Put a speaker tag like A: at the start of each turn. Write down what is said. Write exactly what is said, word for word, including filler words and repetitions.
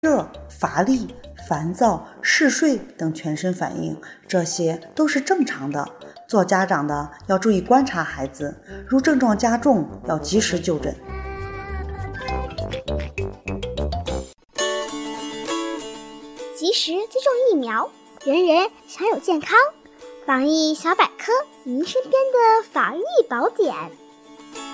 A: 热、乏力、烦躁、嗜睡等全身反应，这些都是正常的。做家长的要注意观察孩子，如症状加重，要及时就诊。
B: 及时接种疫苗，人人享有健康。防疫小百科，您身边的防疫宝典。